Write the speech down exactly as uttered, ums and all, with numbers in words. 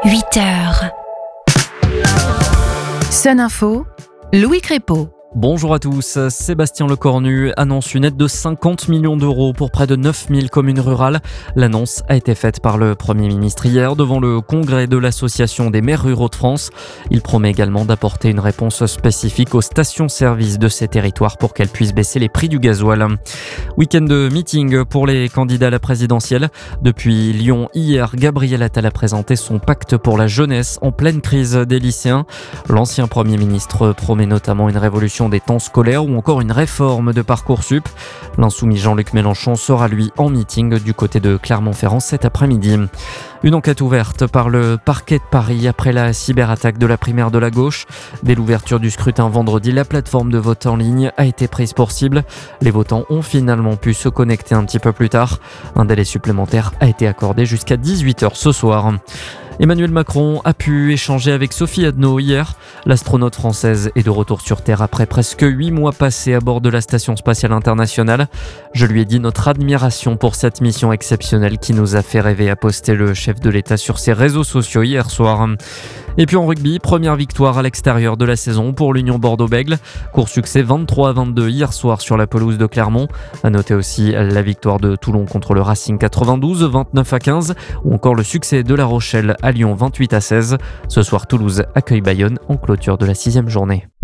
huit heures. Sun Info, Louis Crépeau. Bonjour à tous, Sébastien Lecornu annonce une aide de cinquante millions d'euros pour près de neuf mille communes rurales. L'annonce a été faite par le Premier ministre hier devant le congrès de l'Association des maires ruraux de France. Il promet également d'apporter une réponse spécifique aux stations-service de ces territoires pour qu'elles puissent baisser les prix du gasoil. Week-end de meeting pour les candidats à la présidentielle. Depuis Lyon, hier, Gabriel Attal a présenté son pacte pour la jeunesse en pleine crise des lycéens. L'ancien Premier ministre promet notamment une révolution des temps scolaires ou encore une réforme de Parcoursup. L'insoumis Jean-Luc Mélenchon sera lui en meeting du côté de Clermont-Ferrand cet après-midi. Une enquête ouverte par le parquet de Paris après la cyberattaque de la primaire de la gauche. Dès l'ouverture du scrutin vendredi, la plateforme de vote en ligne a été prise pour cible. Les votants ont finalement pu se connecter un petit peu plus tard. Un délai supplémentaire a été accordé jusqu'à dix-huit heures ce soir. Emmanuel Macron a pu échanger avec Sophie Adno hier. L'astronaute française est de retour sur Terre après presque huit mois passés à bord de la Station spatiale internationale. Je lui ai dit notre admiration pour cette mission exceptionnelle qui nous a fait rêver, a posté le chef de l'État sur ses réseaux sociaux hier soir. Et puis en rugby, première victoire à l'extérieur de la saison pour l'Union Bordeaux-Bègles. Court succès vingt-trois à vingt-deux hier soir sur la pelouse de Clermont. À noter aussi la victoire de Toulon contre le Racing quatre-vingt-douze, vingt-neuf à quinze, ou encore le succès de La Rochelle à Lyon vingt-huit à seize. Ce soir, Toulouse accueille Bayonne en clôture de la sixième journée.